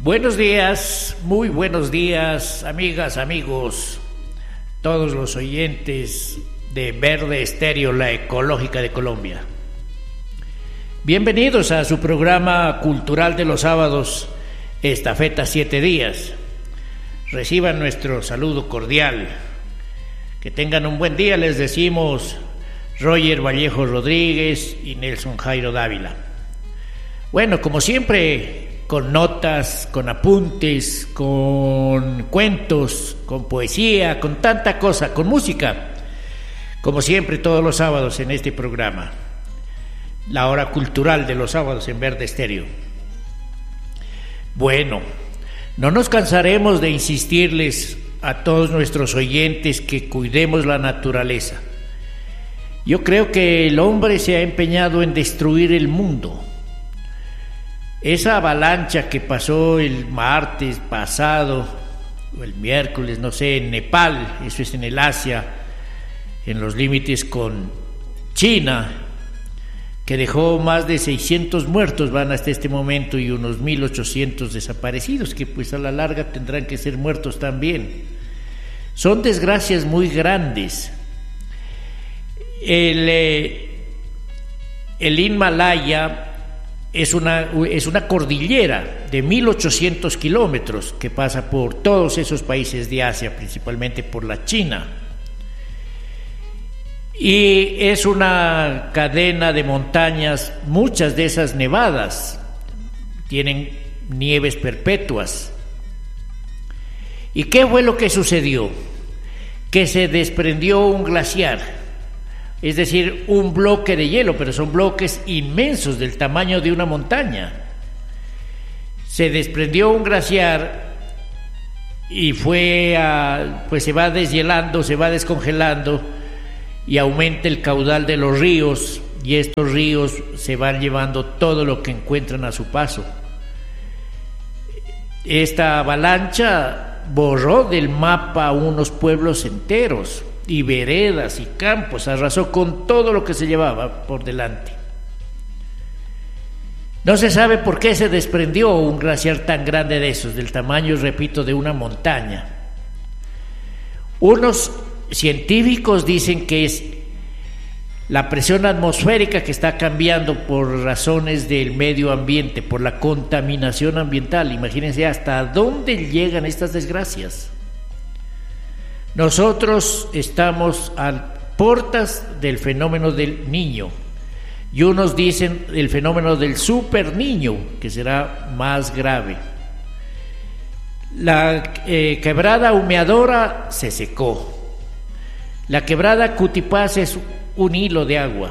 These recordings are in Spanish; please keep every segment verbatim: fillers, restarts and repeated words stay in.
Buenos días, muy buenos días, amigas, amigos, todos los oyentes de Verde Estéreo, la ecológica de Colombia. Bienvenidos a su programa cultural de los sábados, Estafeta Siete Días. Reciban nuestro saludo cordial. Que tengan un buen día, les decimos Roger Vallejo Rodríguez y Nelson Jairo Dávila. Bueno, como siempre, con notas, con apuntes, con cuentos, con poesía, con tanta cosa, con música, como siempre todos los sábados en este programa, la hora cultural de los sábados en Verde Estéreo. Bueno, no nos cansaremos de insistirles a todos nuestros oyentes que cuidemos la naturaleza. Yo creo que el hombre se ha empeñado en destruir el mundo. Esa avalancha que pasó el martes pasado, o el miércoles, no sé, en Nepal, eso es en el Asia, en los límites con China, que dejó más de seiscientos muertos, van hasta este momento, y unos mil ochocientos desaparecidos, que pues a la larga tendrán que ser muertos también. Son desgracias muy grandes. El, eh, el Himalaya es una, es una cordillera de mil ochocientos kilómetros que pasa por todos esos países de Asia, principalmente por la China. Y es una cadena de montañas, muchas de esas nevadas, tienen nieves perpetuas. ¿Y qué fue lo que sucedió? Que se desprendió un glaciar. Es decir, un bloque de hielo, pero son bloques inmensos del tamaño de una montaña. Se desprendió un glaciar y fue a, pues se va deshielando, se va descongelando y aumenta el caudal de los ríos, y estos ríos se van llevando todo lo que encuentran a su paso. Esta avalancha borró del mapa unos pueblos enteros, y veredas y campos, arrasó con todo lo que se llevaba por delante. No se sabe por qué se desprendió un glaciar tan grande de esos, del tamaño, repito, de una montaña. Unos científicos dicen que es la presión atmosférica que está cambiando por razones del medio ambiente, por la contaminación ambiental. Imagínense hasta dónde llegan estas desgracias. Nosotros estamos a puertas del fenómeno del Niño, y unos dicen el fenómeno del super niño, que será más grave. La eh, quebrada humeadora se secó. La quebrada Cutipaz es un hilo de agua.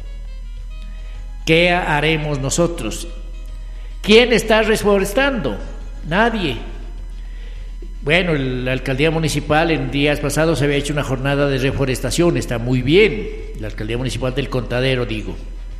¿Qué haremos nosotros? ¿Quién está reforestando? Nadie. Bueno, la alcaldía municipal en días pasados había hecho una jornada de reforestación, está muy bien, la alcaldía municipal del Contadero, digo.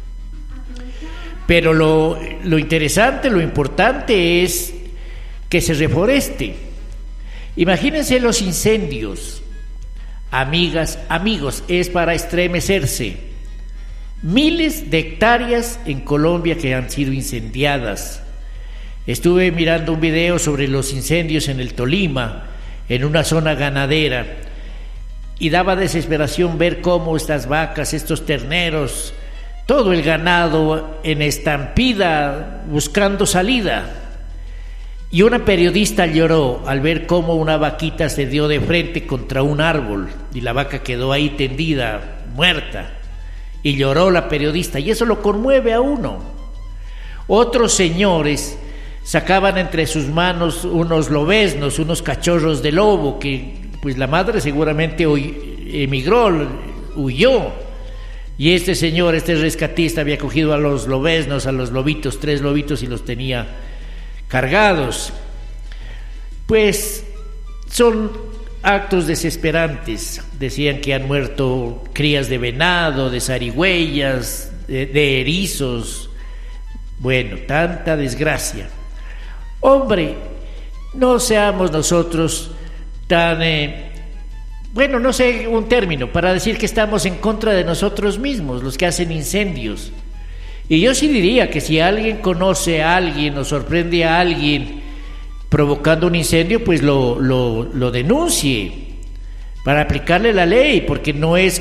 Pero lo, lo interesante, lo importante es que se reforeste. Imagínense los incendios, amigas, amigos, es para estremecerse. Miles de hectáreas en Colombia que han sido incendiadas. Estuve mirando un video sobre los incendios en el Tolima, en una zona ganadera, y daba desesperación ver cómo estas vacas, estos terneros, todo el ganado en estampida buscando salida. Y una periodista lloró al ver cómo una vaquita se dio de frente contra un árbol y la vaca quedó ahí tendida, muerta, y lloró la periodista, y eso lo conmueve a uno. Otros señores sacaban entre sus manos unos lobeznos, unos cachorros de lobo, que pues la madre seguramente emigró, huyó, y este señor, este rescatista, había cogido a los lobeznos, a los lobitos, tres lobitos, y los tenía cargados. Pues son actos desesperantes. Decían que han muerto crías de venado, de zarigüeyas, de, de erizos. Bueno, tanta desgracia. Hombre, no seamos nosotros tan, eh, bueno, no sé un término para decir que estamos en contra de nosotros mismos, los que hacen incendios. Y yo sí diría que si alguien conoce a alguien o sorprende a alguien provocando un incendio, pues lo, lo, lo denuncie para aplicarle la ley, porque no es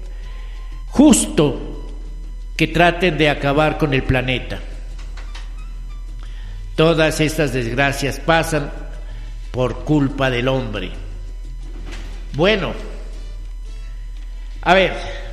justo que traten de acabar con el planeta. Todas estas desgracias pasan por culpa del hombre. Bueno, a ver,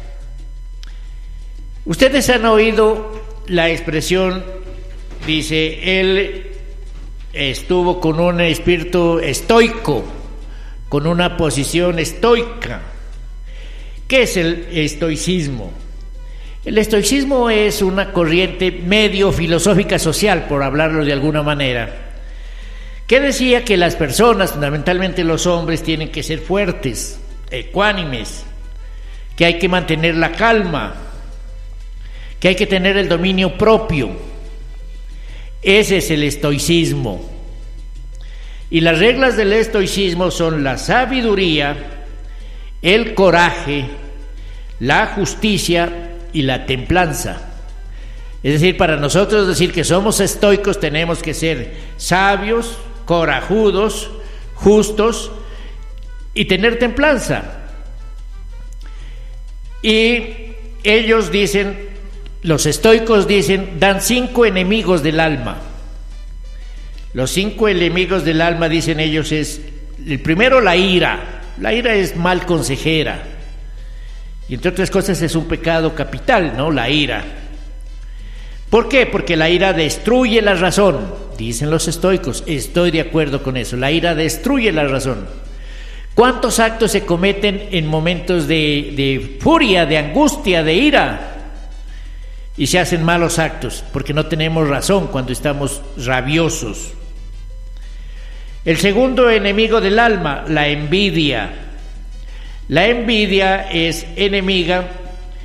ustedes han oído la expresión, dice, él estuvo con un espíritu estoico, con una posición estoica. ¿Qué es el estoicismo? El estoicismo es una corriente medio filosófica social, por hablarlo de alguna manera, que decía que las personas, fundamentalmente los hombres, tienen que ser fuertes, ecuánimes, que hay que mantener la calma, que hay que tener el dominio propio. Ese es el estoicismo. Y las reglas del estoicismo son la sabiduría, el coraje, la justicia y la templanza. Es decir, para nosotros decir que somos estoicos tenemos que ser sabios, corajudos, justos y tener templanza. Y ellos dicen, los estoicos dicen, dan cinco enemigos del alma. Los cinco enemigos del alma, dicen ellos, es el primero, la ira. La ira es mal consejera. Y entre otras cosas es un pecado capital, ¿no? La ira. ¿Por qué? Porque la ira destruye la razón, dicen los estoicos. Estoy de acuerdo con eso. La ira destruye la razón. ¿Cuántos actos se cometen en momentos de, de furia, de angustia, de ira? Y se hacen malos actos, porque no tenemos razón cuando estamos rabiosos. El segundo enemigo del alma, la envidia. La envidia es enemiga